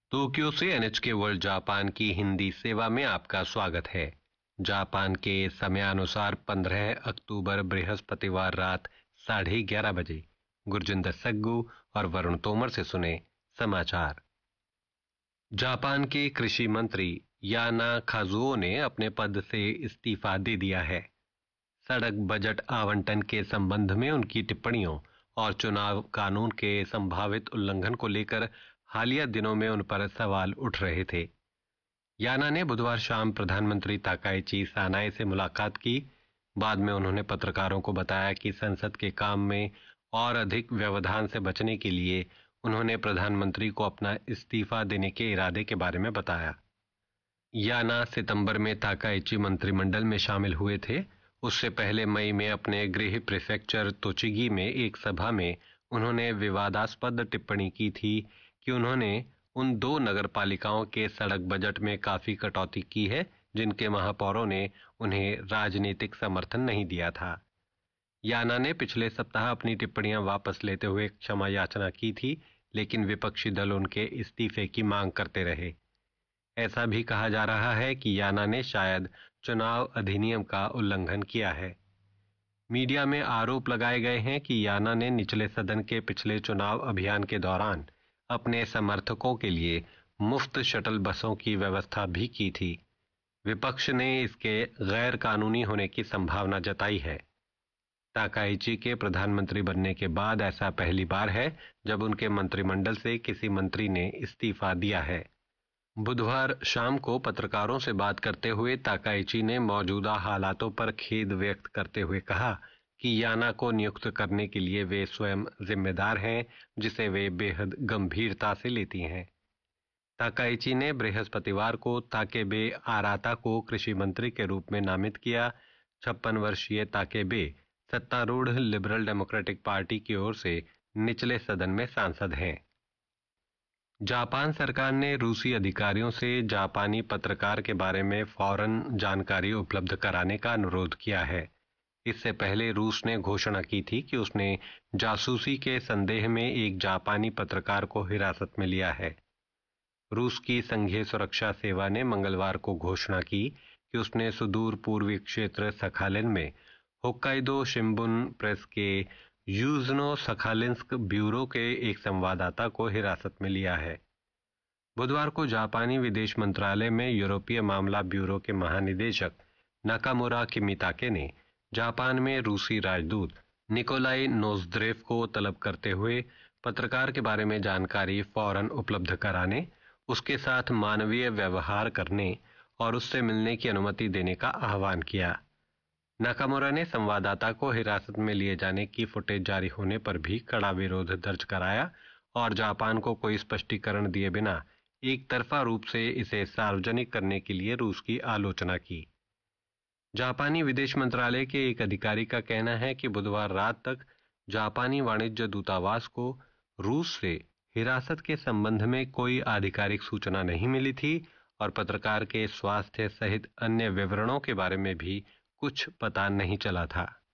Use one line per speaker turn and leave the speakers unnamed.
Tokyo से NHK world Japan की हिंदी सेवा में आपका स्वागत है। जापान के समयानुसार 15 अक्टूबर बृहस्पतिवार रात 11:30 बजे गुरजिंदर सग्गू और वरुण तोमर से सुने समाचार। जापान के कृषि मंत्री याना काजुओ ने अपने पद से इस्तीफा दे दिया है। सड़क बजट आवंटन के संबंध में उनकी टिप्पणियों और चुनाव कानून के संभावित उल्लंघन को लेकर हालिया दिनों में उन पर सवाल उठ रहे थे। याना ने बुधवार शाम प्रधानमंत्री ताकाइची सानाए से मुलाकात की। बाद में उन्होंने पत्रकारों को बताया कि संसद के काम में और अधिक व्यवधान से बचने के लिए उन्होंने प्रधानमंत्री को अपना इस्तीफा देने के इरादे के बारे में बताया। याना सितंबर में ताकाइची मंत्रिमंडल में शामिल हुए थे। उससे पहले मई में अपने गृह प्रीफेक्चर तोचिगी में एक सभा में उन्होंने विवादास्पद टिप्पणी की थी कि उन्होंने उन 2 नगरपालिकाओं के सड़क बजट में काफी कटौती की है जिनके महापौरों ने उन्हें राजनीतिक समर्थन नहीं दिया था। याना ने पिछले सप्ताह अपनी टिप्पणियां वापस लेते हुए क्षमा याचना की थी, लेकिन विपक्षी दल उनके इस्तीफे की मांग करते रहे। ऐसा भी कहा जा रहा है कि याना ने शायद चुनाव अधिनियम का उल्लंघन किया है। मीडिया में आरोप लगाए गए हैं कि याना ने निचले सदन के पिछले चुनाव अभियान के दौरान अपने समर्थकों के लिए मुफ्त शटल बसों की व्यवस्था भी की थी। विपक्ष ने इसके गैर कानूनी होने की संभावना जताई है। ताकाइची के प्रधानमंत्री बनने के बाद ऐसा पहली बार है जब उनके मंत्रिमंडल से किसी मंत्री ने इस्तीफा दिया है। बुधवार शाम को पत्रकारों से बात करते हुए ताकाइची ने मौजूदा हालातों पर खेद व्यक्त करते हुए कहा कि याना को नियुक्त करने के लिए वे स्वयं जिम्मेदार हैं, जिसे वे बेहद गंभीरता से लेती हैं। ताकाइची ने बृहस्पतिवार को ताकेबे आराता को कृषि मंत्री के रूप में नामित किया। 56 वर्षीय ताकेबे सत्तारूढ़ लिबरल डेमोक्रेटिक पार्टी की ओर से निचले सदन में सांसद हैं। जापान सरकार ने रूसी अधिकारियों से जापानी पत्रकार के बारे में फौरन जानकारी उपलब्ध कराने का अनुरोध किया है। इससे पहले रूस ने घोषणा की थी कि उसने जासूसी के संदेह में एक जापानी पत्रकार को हिरासत में लिया है। रूस की संघीय सुरक्षा सेवा ने मंगलवार को घोषणा की कि उसने सुदूर पूर्वी क्षेत्र सखालिन में होक्काइडो शिंबुन प्रेस के यूजनो सखालिंस्क ब्यूरो के एक संवाददाता को हिरासत में लिया है। बुधवार को जापानी विदेश मंत्रालय में यूरोपीय मामला ब्यूरो के महानिदेशक नाकामुरा किमिताके ने जापान में रूसी राजदूत निकोलाई नोजद्रेव को तलब करते हुए पत्रकार के बारे में जानकारी फौरन उपलब्ध कराने, उसके साथ मानवीय व्यवहार करने और उससे मिलने की अनुमति देने का आह्वान किया। नाकामुरा ने संवाददाता को हिरासत में लिए जाने की फुटेज जारी होने पर भी कड़ा विरोध दर्ज कराया और जापान को कोई स्पष्टीकरण दिए बिना एक तरफा रूप से इसे सार्वजनिक करने के लिए रूस की आलोचना की। जापानी विदेश मंत्रालय के एक अधिकारी का कहना है कि बुधवार रात तक जापानी वाणिज्य दूतावास को रूस से हिरासत के संबंध में कोई आधिकारिक सूचना नहीं मिली थी और पत्रकार के स्वास्थ्य सहित अन्य विवरणों के बारे में भी कुछ पता नहीं चला था।